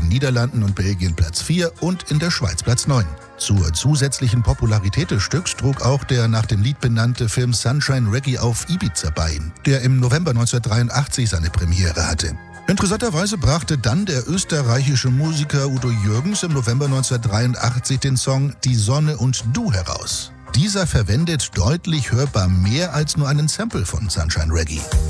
Niederlanden und Belgien Platz 4 und in der Schweiz Platz 9. Zur zusätzlichen Popularität des Stücks trug auch der nach dem Lied benannte Film Sunshine Reggae auf Ibiza bei, der im November 1983 seine Premiere hatte. Interessanterweise brachte dann der österreichische Musiker Udo Jürgens im November 1983 den Song Die Sonne und du heraus. Dieser verwendet deutlich hörbar mehr als nur einen Sample von Sunshine Reggae.